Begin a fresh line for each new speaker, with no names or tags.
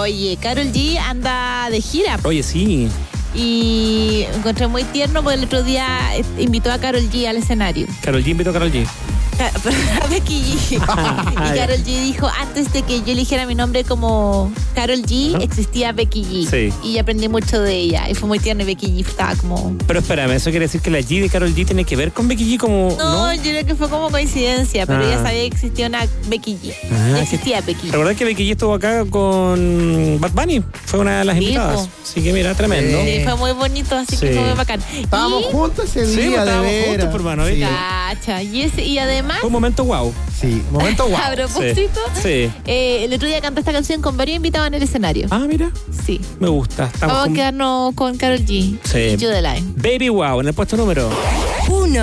Oye, Karol G anda de gira.
Oye, sí.
Y me encontré muy tierno porque el otro día invitó a Karol G al escenario.
Karol G invitó a Karol G.
A Becky G. Y Karol G dijo, antes de que yo eligiera mi nombre como Karol G, existía Becky G.
Sí.
Y aprendí mucho de ella. Y fue muy tierno y Becky G estaba como...
Pero espérame, ¿eso quiere decir que la G de Karol G tiene que ver con Becky G como...?
No, yo creo que fue como coincidencia, pero ella sabía que existía una Becky G. Ya existía Becky G.
¿Recuerdas que Becky G estuvo acá con Bad Bunny? Fue una de las invitadas. Así que mira, tremendo.
Sí, fue muy bonito, así que fue muy bacán.
Estábamos juntos ese día,
Sí, estábamos juntos, hermano.
Sí.
Cacha. Y además...
Fue un momento wow.
Sí, momento guau.
A propósito,
Sí.
el otro día cantó esta canción con varios invitados en el escenario.
Ah, mira.
Sí.
Me gusta.
Vamos a quedarnos con Karol G.
Sí.
Y Judeline.
Baby Wow, en el puesto número
1.